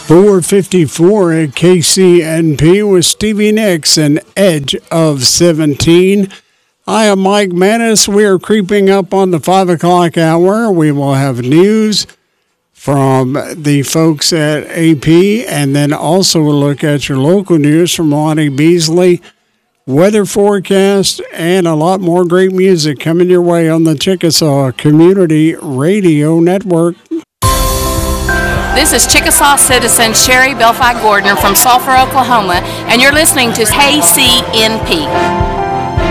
454 at KCNP with Stevie Nicks and Edge of 17. I am Mike Manis. We are creeping up on the 5 o'clock hour. We will have news from the folks at AP, and then also we'll look at your local news from Lonnie Beasley, weather forecast, and a lot more great music coming your way on the Chickasaw Community Radio Network. This is Chickasaw citizen Sherry Belfi Gordner from Sulphur, Oklahoma, and you're listening to KCNP.